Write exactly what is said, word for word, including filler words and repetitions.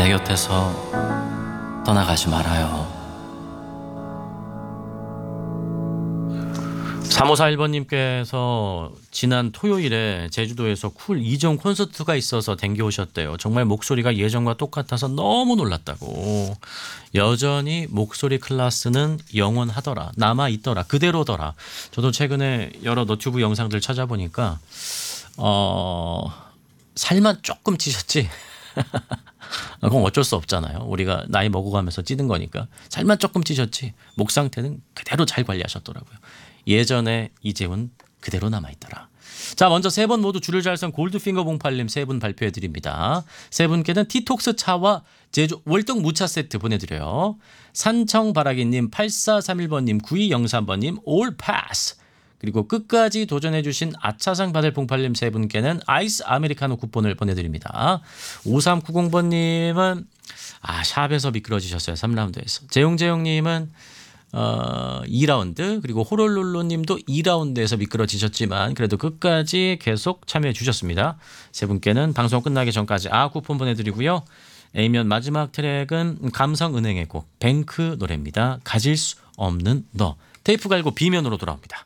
내 곁에서 떠나가지 말아요. 삼오사일 번님께서 지난 토요일에 제주도에서 쿨 이정 콘서트가 있어서 댕겨오셨대요. 정말 목소리가 예전과 똑같아서 너무 놀랐다고. 여전히 목소리 클래스는 영원하더라. 남아있더라. 그대로더라. 저도 최근에 여러 너튜브 영상들 찾아보니까 어, 살만 조금 찌셨지. 그건 어쩔 수 없잖아요. 우리가 나이 먹어가면서 찌는 거니까. 살만 조금 찌셨지 목 상태는 그대로 잘 관리하셨더라고요. 예전에 이재훈 그대로 남아있더라. 자, 먼저 세 번 모두 줄을 잘 선 골드핑거 봉팔님 세 분 발표해 드립니다. 세 분께는 티톡스 차와 제주 월동 무차 세트 보내드려요. 산청바라기님, 팔사삼일 번님, 구이영삼 번님 올 패스. 그리고 끝까지 도전해 주신 아차상 받을 봉팔님 세 분께는 아이스 아메리카노 쿠폰을 보내드립니다. 오삼구공 번님은 아 샵에서 미끄러지셨어요. 삼 라운드에서. 재용재용님은 어, 이 라운드 그리고 호롤롤로님도 이 라운드에서 미끄러지셨지만 그래도 끝까지 계속 참여해 주셨습니다. 세 분께는 방송 끝나기 전까지 아 쿠폰 보내드리고요. A면 마지막 트랙은 감성은행의 곡 뱅크 노래입니다. 가질 수 없는 너. 테이프 갈고 B면으로 돌아옵니다.